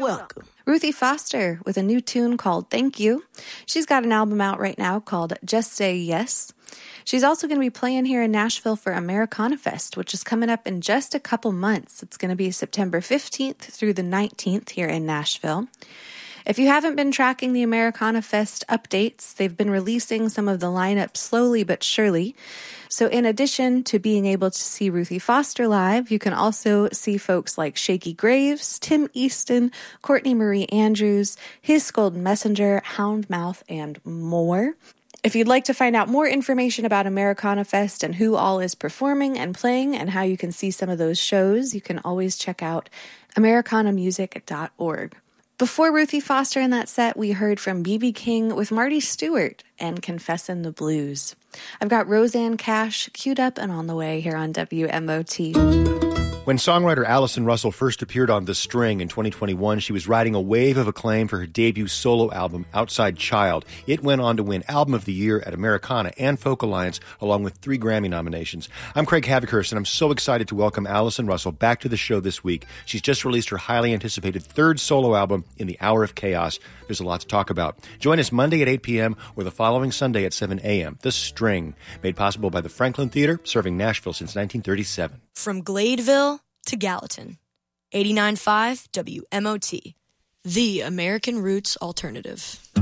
welcome. Ruthie Foster with a new tune called Thank You. She's got an album out right now called Just Say Yes. She's also going to be playing here in Nashville for Americana Fest, which is coming up in just a couple months. It's going to be September 15th through the 19th here in Nashville. If you haven't been tracking the Americana Fest updates, they've been releasing some of the lineup slowly but surely. So in addition to being able to see Ruthie Foster live, you can also see folks like Shakey Graves, Tim Easton, Courtney Marie Andrews, His Golden Messenger, Houndmouth, and more. If you'd like to find out more information about Americana Fest and who all is performing and playing and how you can see some of those shows, you can always check out americanamusic.org. Before Ruthie Foster in that set, we heard from B.B. King with Marty Stewart and Confessin' the Blues. I've got Rosanne Cash queued up and on the way here on WMOT. When songwriter Allison Russell first appeared on The String in 2021, she was riding a wave of acclaim for her debut solo album, Outside Child. It went on to win Album of the Year at Americana and Folk Alliance, along with 3 Grammy nominations. I'm Craig Havikhurst, and I'm so excited to welcome Allison Russell back to the show this week. She's just released her highly anticipated 3rd solo album, In the Hour of Chaos. There's a lot to talk about. Join us Monday at 8 p.m. or the following Sunday at 7 a.m. The String, made possible by the Franklin Theater, serving Nashville since 1937. From Gladeville to Gallatin, 89.5 WMOT, the American Roots Alternative.